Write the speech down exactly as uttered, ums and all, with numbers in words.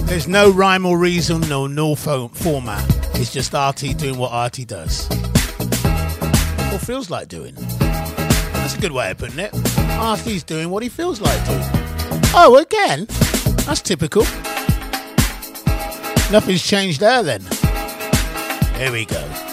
There's no rhyme or reason, no no fo- format. It's just Artie doing what Artie does. Or feels like doing. That's a good way of putting it. Artie's doing what he feels like doing. Oh, again? That's typical. Nothing's changed there then. Here we go.